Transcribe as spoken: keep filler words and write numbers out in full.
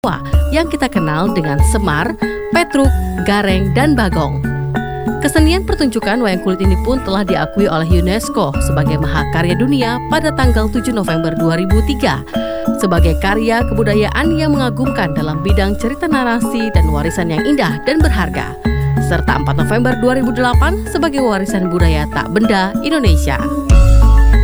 yang kita kenal dengan Semar, Petruk, Gareng, dan Bagong. Kesenian pertunjukan wayang kulit ini pun telah diakui oleh UNESCO sebagai Mahakarya Dunia pada tanggal tujuh November dua ribu tiga sebagai karya kebudayaan yang mengagumkan dalam bidang cerita narasi dan warisan yang indah dan berharga, serta empat November dua ribu delapan sebagai warisan budaya tak benda Indonesia.